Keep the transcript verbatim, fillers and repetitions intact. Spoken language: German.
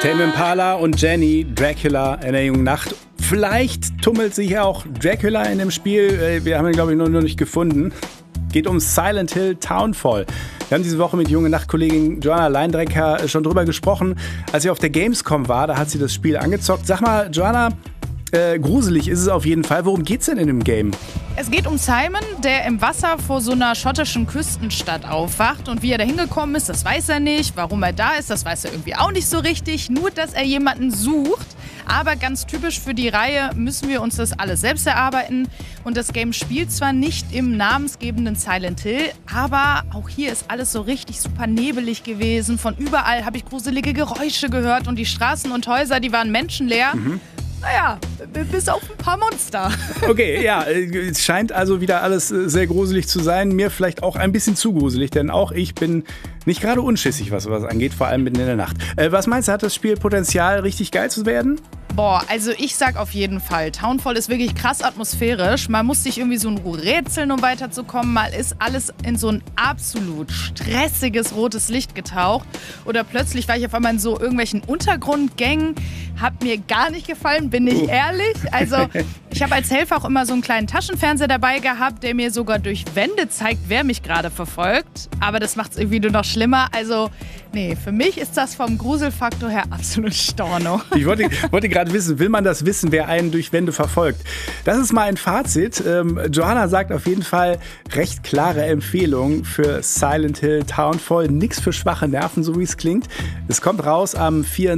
Tame Impala und Jenny, Dracula in der jungen Nacht. Vielleicht tummelt sich ja auch Dracula in dem Spiel. Wir haben ihn, glaube ich, noch nicht gefunden. Geht um Silent Hill Townfall. Wir haben diese Woche mit junge Nachtkollegin Joanna Leindrecker schon drüber gesprochen. Als sie auf der Gamescom war, da hat sie das Spiel angezockt. Sag mal, Joanna, äh, gruselig ist es auf jeden Fall. Worum geht's denn in dem Game? Es geht um Simon, der im Wasser vor so einer schottischen Küstenstadt aufwacht. Und wie er da hingekommen ist, das weiß er nicht. Warum er da ist, das weiß er irgendwie auch nicht so richtig. Nur, dass er jemanden sucht. Aber ganz typisch für die Reihe müssen wir uns das alles selbst erarbeiten. Und das Game spielt zwar nicht im namensgebenden Silent Hill, aber auch hier ist alles so richtig super nebelig gewesen. Von überall habe ich gruselige Geräusche gehört und die Straßen und Häuser, die waren menschenleer. Mhm. Naja, bis auf ein paar Monster. Okay, ja, es scheint also wieder alles sehr gruselig zu sein. Mir vielleicht auch ein bisschen zu gruselig, denn auch ich bin nicht gerade unschissig, was sowas angeht, vor allem mitten in der Nacht. Äh, was meinst du, hat das Spiel Potenzial, richtig geil zu werden? Boah, also ich sag auf jeden Fall, Townfall ist wirklich krass atmosphärisch. Man muss sich irgendwie so ein rätseln, um weiterzukommen. Mal ist alles in so ein absolut stressiges rotes Licht getaucht. Oder plötzlich war ich auf einmal in so irgendwelchen Untergrundgängen. Hat mir gar nicht gefallen, bin ich ehrlich. Also ich habe als Helfer auch immer so einen kleinen Taschenfernseher dabei gehabt, der mir sogar durch Wände zeigt, wer mich gerade verfolgt. Aber das macht es irgendwie nur noch schlimmer. Also nee, für mich ist das vom Gruselfaktor her absolut Storno. Ich wollte, wollte gerade wissen, will man das wissen, wer einen durch Wände verfolgt? Das ist mal ein Fazit. Ähm, Joanna sagt auf jeden Fall recht klare Empfehlung für Silent Hill Townfall. Nix für schwache Nerven, so wie es klingt. Es kommt raus am vierundzwanzigsten